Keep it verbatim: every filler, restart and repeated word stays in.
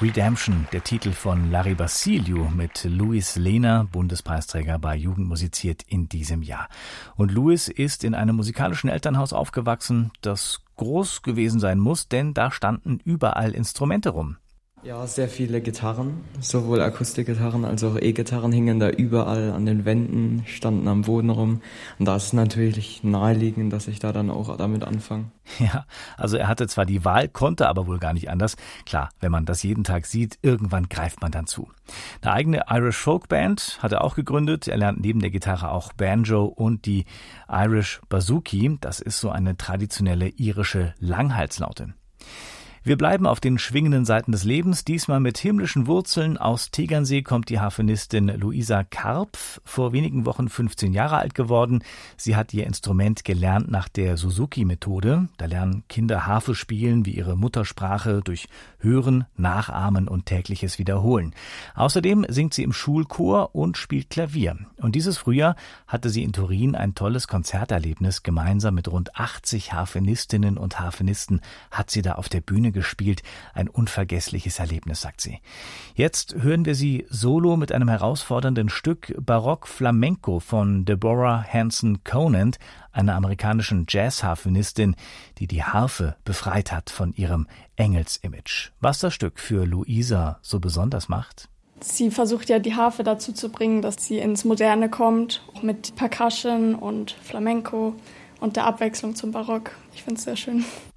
Redemption, der Titel von Larry Basilio mit Luis Lehner, Bundespreisträger bei Jugend musiziert in diesem Jahr. Und Luis ist in einem musikalischen Elternhaus aufgewachsen, das groß gewesen sein muss, denn da standen überall Instrumente rum. Ja, sehr viele Gitarren, sowohl Akustikgitarren als auch E-Gitarren hingen da überall an den Wänden, standen am Boden rum. Und da ist es natürlich naheliegend, dass ich da dann auch damit anfange. Ja, also er hatte zwar die Wahl, konnte aber wohl gar nicht anders. Klar, wenn man das jeden Tag sieht, irgendwann greift man dann zu. Eine eigene Irish Folk Band hat er auch gegründet. Er lernt neben der Gitarre auch Banjo und die Irish Bouzouki. Das ist so eine traditionelle irische Langhalslaute. Wir bleiben auf den schwingenden Seiten des Lebens, diesmal mit himmlischen Wurzeln. Aus Tegernsee kommt die Harfenistin Luisa Karpf, vor wenigen Wochen fünfzehn Jahre alt geworden. Sie hat ihr Instrument gelernt nach der Suzuki-Methode. Da lernen Kinder Harfe spielen wie ihre Muttersprache durch Hören, Nachahmen und tägliches Wiederholen. Außerdem singt sie im Schulchor und spielt Klavier. Und dieses Frühjahr hatte sie in Turin ein tolles Konzerterlebnis. Gemeinsam mit rund achtzig Harfenistinnen und Harfenisten hat sie da auf der Bühne gespielt. Ein unvergessliches Erlebnis, sagt sie. Jetzt hören wir sie solo mit einem herausfordernden Stück Barock Flamenco von Deborah Hanson Conant, einer amerikanischen Jazz-Harfenistin, die die Harfe befreit hat von ihrem Engelsimage. Was das Stück für Luisa so besonders macht? Sie versucht ja, die Harfe dazu zu bringen, dass sie ins Moderne kommt, mit Percussion und Flamenco und der Abwechslung zum Barock. Ich finde es sehr schön.